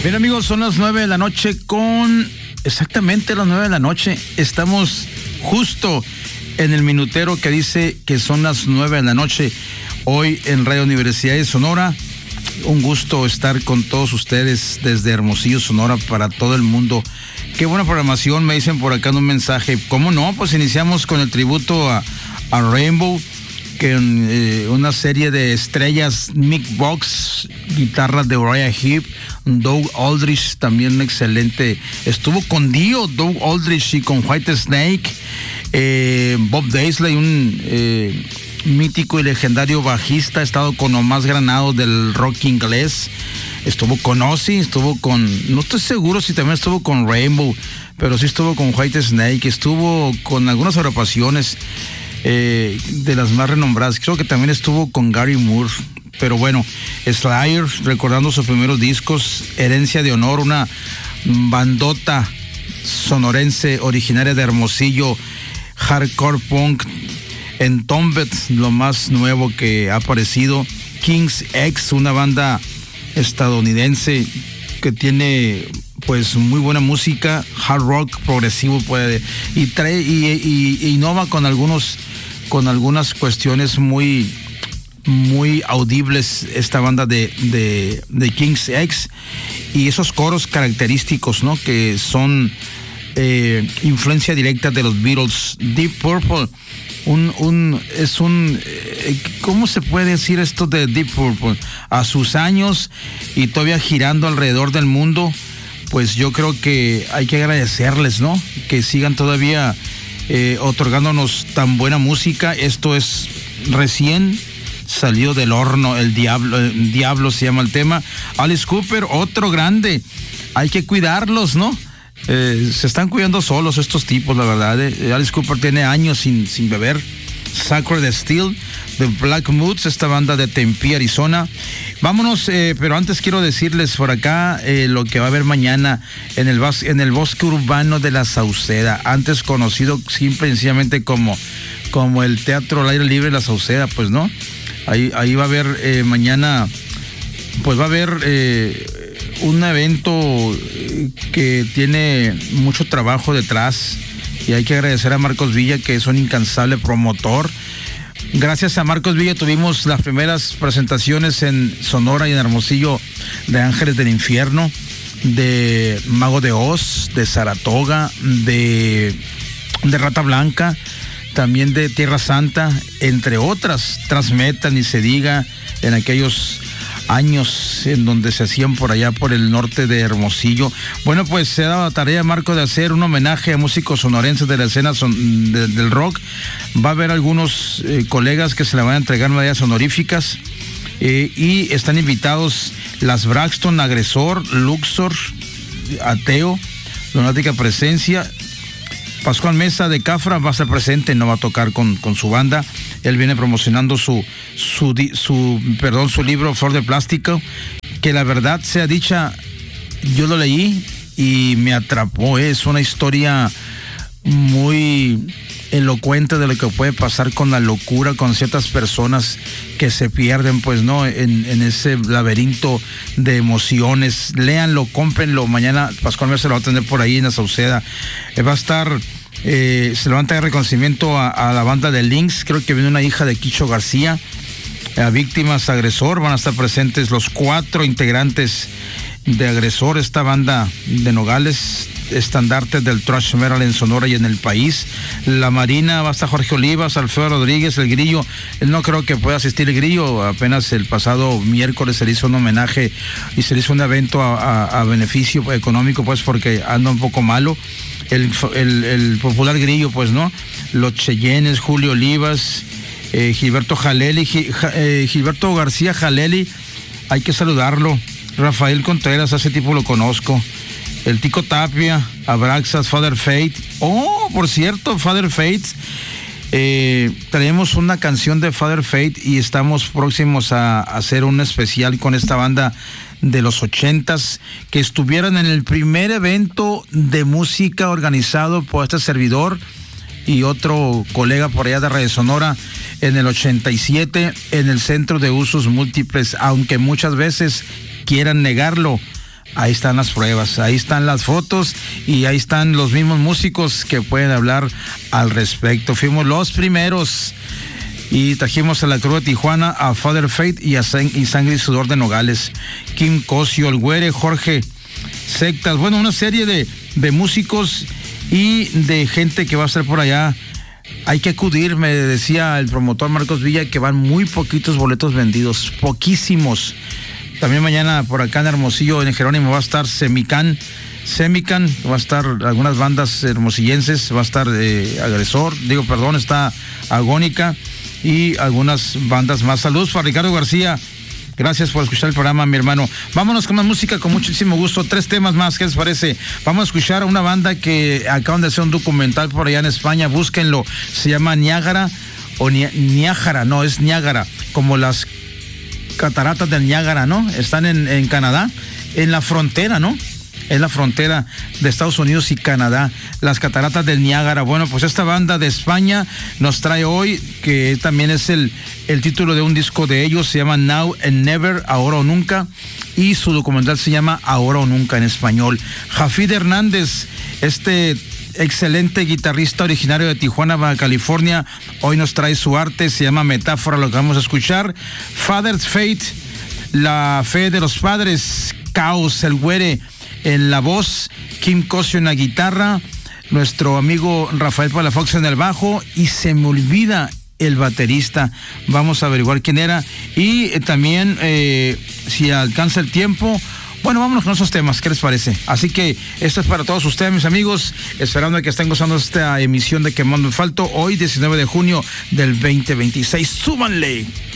Bien, amigos, son las 9 de la noche exactamente las 9 de la noche. Estamos justo en el minutero que dice que son las 9 de la noche. Hoy en Radio Universidad de Sonora. Un gusto estar con todos ustedes desde Hermosillo, Sonora, para todo el mundo. Qué buena programación, me dicen por acá en un mensaje. ¿Cómo no? Pues iniciamos con el tributo a Rainbow, que una serie de estrellas, Mick Box, guitarras de Uriah Heep, Doug Aldrich, también excelente. Estuvo con Dio, Doug Aldrich, y con Whitesnake, Bob Daisley, un mítico y legendario bajista, ha estado con lo más granado del rock inglés. Estuvo con Ozzy, no estoy seguro si también estuvo con Rainbow, pero sí estuvo con Whitesnake, estuvo con algunas agrupaciones de las más renombradas. Creo que también estuvo con Gary Moore. Pero bueno, Slayer, recordando sus primeros discos, Herencia de Honor, una bandota sonorense originaria de Hermosillo, hardcore punk. Entombed, lo más nuevo que ha aparecido. King's X, una banda estadounidense que tiene pues muy buena música, hard rock progresivo, y innova con algunas cuestiones muy audibles, esta banda de King's X, y esos coros característicos, ¿no? Que son influencia directa de los Beatles. Deep Purple, ¿cómo se puede decir esto de Deep Purple? A sus años y todavía girando alrededor del mundo, pues yo creo que hay que agradecerles, ¿no? Que sigan todavía otorgándonos tan buena música. Esto es recién salió del horno, el diablo se llama el tema. Alice Cooper, otro grande, hay que cuidarlos, ¿no? Se están cuidando solos estos tipos, la verdad. Alice Cooper tiene años sin beber. Sacred Steel, The Black Moods, esta banda de Tempe, Arizona. Vámonos, pero antes quiero decirles por acá lo que va a haber mañana en el Bosque Urbano de la Sauceda, antes conocido simple y sencillamente como el Teatro al Aire Libre de la Sauceda, pues, ¿no? Ahí va a haber mañana, pues va a haber un evento que tiene mucho trabajo detrás, y hay que agradecer a Marcos Villa, que es un incansable promotor. Gracias a Marcos Villa tuvimos las primeras presentaciones en Sonora y en Hermosillo de Ángeles del Infierno, de Mago de Oz, de Saratoga, de Rata Blanca, también de Tierra Santa, entre otras. Transmetal, ni se diga, en aquellos años en donde se hacían por allá por el norte de Hermosillo. Bueno, pues se ha dado la tarea, Marco, de hacer un homenaje a músicos sonorenses de la escena del rock. Va a haber algunos colegas que se le van a entregar medallas honoríficas, y están invitados las Braxton, Agresor, Luxor, Ateo, Lunática Presencia. Pascual Mesa de Cafra va a estar presente, no va a tocar con su banda. Él viene promocionando su libro Flor de Plástico, que la verdad sea dicha, yo lo leí y me atrapó. Es una historia muy elocuente de lo que puede pasar con la locura, con ciertas personas que se pierden, pues, ¿no? En ese laberinto de emociones. Léanlo, cómprenlo. Mañana Pascual Mesa se lo va a tener por ahí en la Sauceda. Va a estar, se le va a entregar reconocimiento a la banda de Lynx. Creo que viene una hija de Quicho García. A Víctimas, Agresor, van a estar presentes los 4 integrantes de Agresor, esta banda de Nogales, estandartes del thrash metal en Sonora y en el país. La Marina, va a estar Jorge Olivas, Alfredo Rodríguez, el Grillo. No creo que pueda asistir el Grillo, apenas el pasado miércoles se le hizo un homenaje y se le hizo un evento a beneficio económico, pues, porque anda un poco malo el popular Grillo, pues, ¿no? Los Cheyennes, Julio Olivas, Gilberto Jaleli, Gilberto García Jaleli, hay que saludarlo. Rafael Contreras, a ese tipo lo conozco. El Tico Tapia, Abraxas, Father Fate. Oh, por cierto, Father Fate. Traemos una canción de Father Fate y estamos próximos a hacer un especial con esta banda de los 80s, que estuvieron en el primer evento de música organizado por este servidor y otro colega por allá de Radio Sonora en el 87 en el Centro de Usos Múltiples, aunque muchas veces quieran negarlo. ahí están las pruebas, ahí están las fotos y ahí están los mismos músicos que pueden hablar al respecto. Fuimos los primeros y trajimos a la Cruz de Tijuana a Father Fate y Sangre y Sudor de Nogales, Kim Cosio, El Güere, Jorge Sectas, bueno, una serie de músicos y de gente que va a estar por allá. Hay que acudir, me decía el promotor Marcos Villa, que van muy poquitos boletos vendidos, poquísimos. También mañana por acá en Hermosillo, en Jerónimo, va a estar Semican, va a estar algunas bandas hermosillenses, va a estar está Agónica y algunas bandas más. Saludos para Ricardo García. Gracias por escuchar el programa, mi hermano. Vámonos con más música, con muchísimo gusto. 3 temas más, ¿qué les parece? Vamos a escuchar a una banda que acaban de hacer un documental por allá en España. Búsquenlo. Se llama Niágara o Niágara, no, es Niágara, como las cataratas del Niágara, ¿no? Están en Canadá, en la frontera, ¿no? Es la frontera de Estados Unidos y Canadá, las cataratas del Niágara. Bueno, pues esta banda de España nos trae hoy, que también es el título de un disco de ellos, se llama Now and Never, Ahora o Nunca, y su documental se llama Ahora o Nunca en español. Jafid Hernández, este excelente guitarrista originario de Tijuana, Baja California, hoy nos trae su arte, se llama Metáfora, lo que vamos a escuchar. Father's Fate, la fe de los padres, Caos, El Güere en la voz, Kim Cosio en la guitarra, nuestro amigo Rafael Palafox en el bajo, y se me olvida el baterista. Vamos a averiguar quién era. Y también, si alcanza el tiempo, bueno, vámonos con esos temas, ¿qué les parece? Así que esto es para todos ustedes, mis amigos, esperando que estén gozando esta emisión de Quemando Asfalto, hoy 19 de junio del 2026. ¡Súbanle!